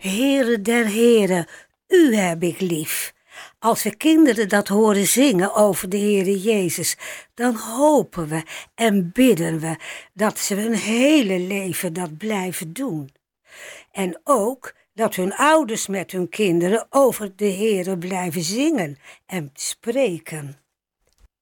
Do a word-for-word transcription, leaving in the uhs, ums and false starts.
Heere der Heren, u heb ik lief. Als we kinderen dat horen zingen over de Heere Jezus, dan hopen we en bidden we dat ze hun hele leven dat blijven doen. En ook dat hun ouders met hun kinderen over de Heere blijven zingen en spreken.